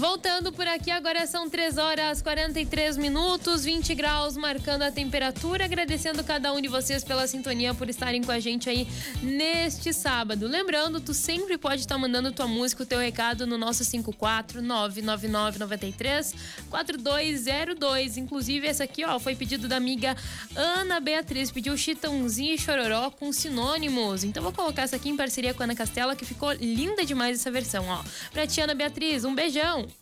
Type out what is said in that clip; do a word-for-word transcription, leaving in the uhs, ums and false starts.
Voltando por aqui, agora são três horas e quarenta e três minutos, vinte graus marcando a temperatura. Agradecendo cada um de vocês pela sintonia, por estarem com a gente aí neste sábado. Lembrando, tu sempre pode estar mandando tua música, o teu recado no nosso cinco quatro nove nove nove nove três quatro dois zero dois. Inclusive, essa aqui, ó, foi pedido da amiga Ana Beatriz. Pediu Chitãozinho e Chororó com sinônimos. Então vou colocar essa aqui em parceria com a Ana Castela, que ficou linda demais essa versão, ó. Pra ti, Ana Beatriz, um beijão.